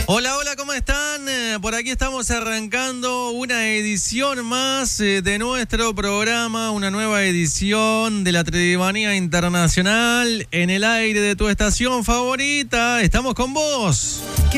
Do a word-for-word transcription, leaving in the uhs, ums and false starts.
Hola, hola, ¿cómo están? Eh, Por aquí estamos arrancando una edición más eh, de nuestro programa, una nueva edición de la Tridivanía Internacional en el aire de tu estación favorita. Estamos con vos.